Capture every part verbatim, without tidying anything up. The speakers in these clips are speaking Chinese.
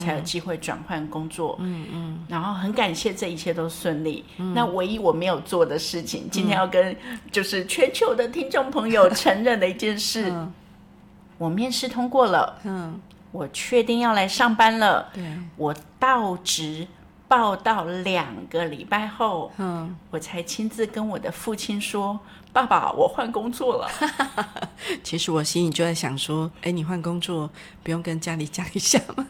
才有机会转换工作。嗯嗯，然后很感谢这一切都顺利。嗯、那唯一我没有做的事情，今天要跟就是全球的听众朋友承认的一件事，嗯、我面试通过了。嗯，我确定要来上班了。对，我到职报到两个礼拜后，嗯，我才亲自跟我的父亲说：“爸爸，我换工作了。” 其实我心里就在想说，哎，你换工作不用跟家里讲一下吗？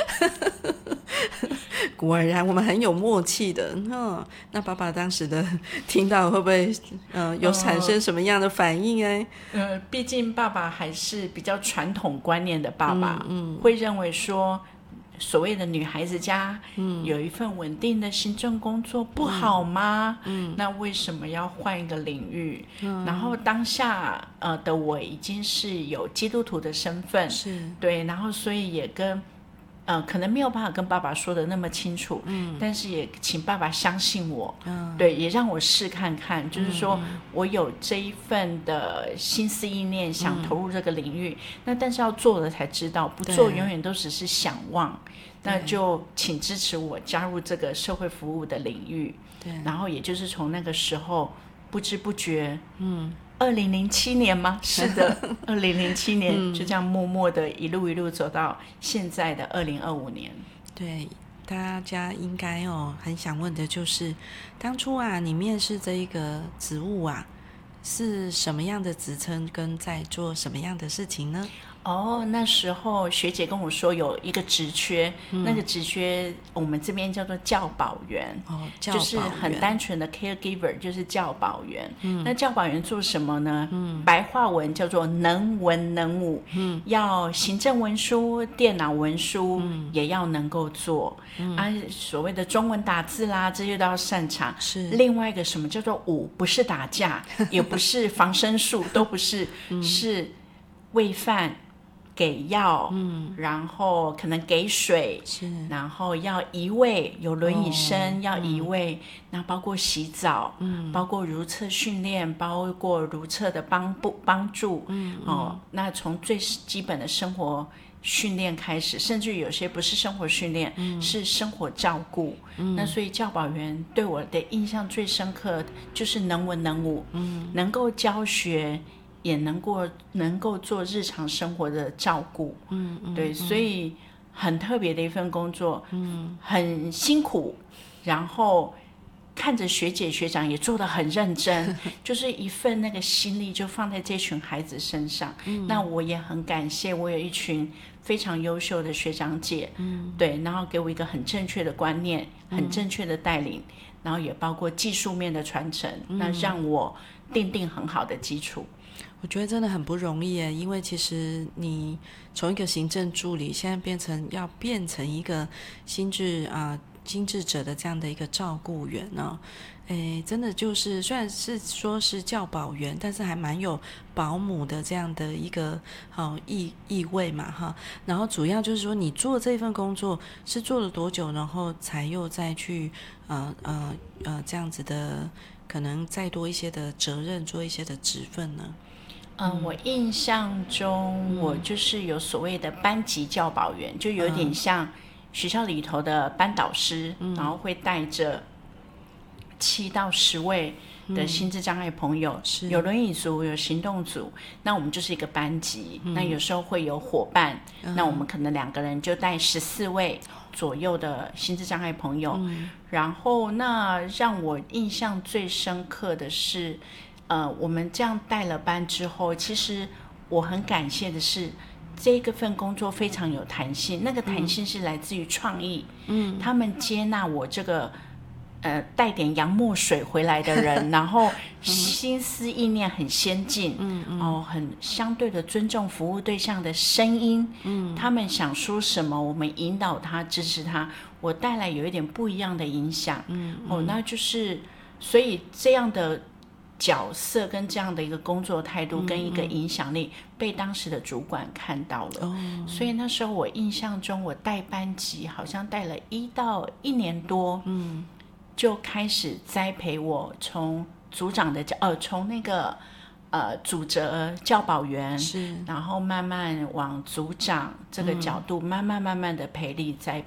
果然我们很有默契的。嗯，那爸爸当时的听到会不会呃有产生什么样的反应哎？ 呃，毕竟爸爸还是比较传统观念的爸爸，嗯，嗯会认为说所谓的女孩子家，嗯，有一份稳定的行政工作不好吗？嗯，那为什么要换一个领域？嗯，然后当下呃的我已经是有基督徒的身份，是对，然后所以也跟呃可能没有办法跟爸爸说的那么清楚，嗯，但是也请爸爸相信我，嗯，对，也让我试看看，就是说我有这一份的心思意念想投入这个领域，嗯，那但是要做了才知道，不做永远都只是想望。那就请支持我加入这个社会服务的领域。对，然后也就是从那个时候不知不觉，嗯，二零零七年吗？是的，二零零七年、嗯、就这样默默的一路一路走到现在的二零二五年。 对，大家应该哦很想问的就是，当初啊你面试这一个职务啊是什么样的职称，跟在做什么样的事情呢？ 哦，那时候学姐跟我说有一个职缺，嗯、那个职缺我们这边叫做教保员，哦，教保员就是很单纯的 caregiver， 就是教保员。嗯、那教保员做什么呢？嗯、白话文叫做能文能武，嗯、要行政文书、电脑文书、嗯、也要能够做，嗯、啊，所谓的中文打字啦，这些都要擅长。是另外一个什么叫做武，不是打架，也不是防身术，都不是，嗯、是喂饭。给药，嗯，然后可能给水，是，然后要移位，有轮椅生、哦、要移位，那、嗯、包括洗澡，嗯，包括如厕训练，包括如厕的帮帮助，嗯，哦，嗯、那从最基本的生活训练开始，甚至有些不是生活训练，嗯、是生活照顾，嗯，那所以教保员对我的印象最深刻就是能文能武，嗯，能够教学。也能够能够做日常生活的照顾，嗯嗯，对，所以很特别的一份工作，嗯，很辛苦，然后看着学姐学长也做得很认真，就是一份那个心力就放在这群孩子身上。嗯、那我也很感谢，我有一群非常优秀的学长姐，嗯，对，然后给我一个很正确的观念，很正确的带领，嗯、然后也包括技术面的传承，嗯、那让我奠定很好的基础。 我觉得真的很不容易耶，因为其实你从一个行政助理，现在变成要变成一个心智啊、呃、心智者的这样的一个照顾员呢、哦，诶，真的就是虽然是说是教保员，但是还蛮有保姆的这样的一个好、哦、意意味嘛哈。然后主要就是说你做这份工作是做了多久，然后才又再去呃呃呃这样子的可能再多一些的责任，做一些的职分呢？ 嗯，我印象中，我就是有所谓的班级教保员，就有点像学校里头的班导师，嗯、然后会带着七到十位的心智障碍朋友，嗯、有轮椅族，有行动组，那我们就是一个班级，嗯、那有时候会有伙伴，嗯、那我们可能两个人就带十四位左右的心智障碍朋友，嗯、然后那让我印象最深刻的是。呃，我们这样带了班之后，其实我很感谢的是，这个份工作非常有弹性。那个弹性是来自于创意，嗯，他们接纳我这个呃带点洋墨水回来的人，然后心思意念很先进，嗯嗯，哦，很相对的尊重服务对象的声音，嗯，他们想说什么，我们引导他，支持他，我带来有一点不一样的影响，嗯，嗯哦，那就是所以这样的。角色跟这样的一个工作态度跟一个影响力被当时的主管看到了，嗯嗯，所以那时候我印象中我带班级好像带了一到一年多，嗯，就开始栽培我从组长的呃从那个呃主责教保员， 是， 然后慢慢往组长这个角度，嗯、慢慢慢慢的培力栽